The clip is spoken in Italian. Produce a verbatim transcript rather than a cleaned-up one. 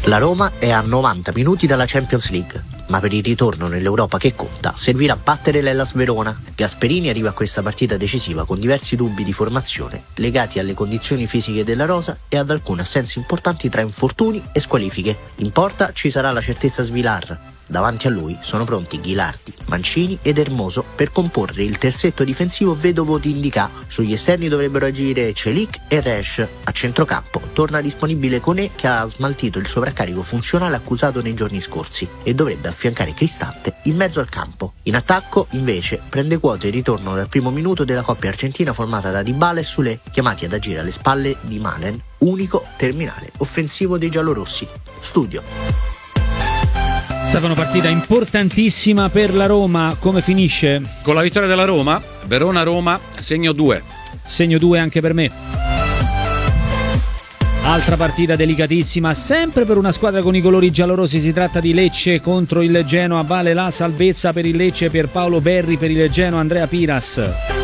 La Roma è a novanta minuti dalla Champions League, ma per il ritorno nell'Europa che conta servirà battere l'Hellas Verona. Gasperini arriva a questa partita decisiva con diversi dubbi di formazione legati alle condizioni fisiche della rosa e ad alcune assenze importanti tra infortuni e squalifiche. In porta ci sarà la certezza Svilar. Davanti a lui sono pronti Ghilardi, Mancini ed Hermoso per comporre il terzetto difensivo vedovo di Indica. Sugli esterni dovrebbero agire Celik e Resch. A centrocampo torna disponibile Koné, che ha smaltito il sovraccarico funzionale accusato nei giorni scorsi e dovrebbe affiancare Cristante in mezzo al campo. In attacco, invece, prende quota il ritorno dal primo minuto della coppia argentina formata da Dybala e Soulé, chiamati ad agire alle spalle di Malen, unico terminale offensivo dei giallorossi. Studio. È stata una partita importantissima per la Roma. Come finisce? Con la vittoria della Roma, Verona-Roma, segno due. Segno due anche per me. Altra partita delicatissima, sempre per una squadra con i colori giallorossi. Si tratta di Lecce contro il Genoa. Vale la salvezza per il Lecce, per Paolo Berri, per il Genoa Andrea Piras.